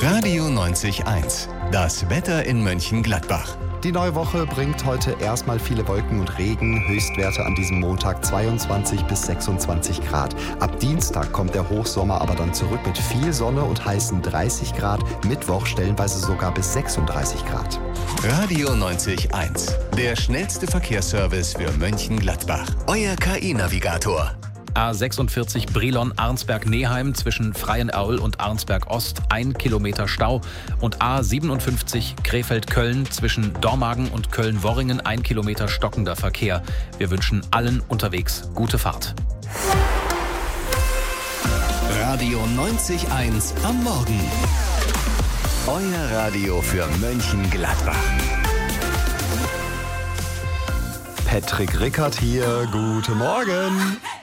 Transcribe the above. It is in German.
Radio 90.1. Das Wetter in Mönchengladbach. Die neue Woche bringt heute erstmal viele Wolken und Regen. Höchstwerte an diesem Montag 22 bis 26 Grad. Ab Dienstag kommt der Hochsommer aber dann zurück mit viel Sonne und heißen 30 Grad. Mittwoch stellenweise sogar bis 36 Grad. Radio 90.1. Der schnellste Verkehrsservice für Mönchengladbach. Euer KI-Navigator. A46 Brilon-Arnsberg-Neheim zwischen Freienau und Arnsberg-Ost 1 Kilometer Stau und A57 Krefeld-Köln zwischen Dormagen und Köln-Worringen 1 Kilometer stockender Verkehr. Wir wünschen allen unterwegs gute Fahrt. Radio 90.1 am Morgen. Euer Radio für Mönchengladbach. Patrick Rickert hier, guten Morgen.